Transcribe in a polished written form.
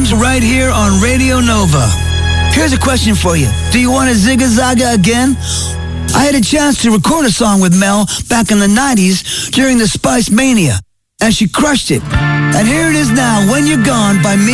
jams right here on Radio Nova. Here's a question for you. Do you want to zigga-zagga again? I had a chance to record a song with Mel back in the 90s during the Spice Mania, and she crushed it. And here it is now, When You're Gone, by me.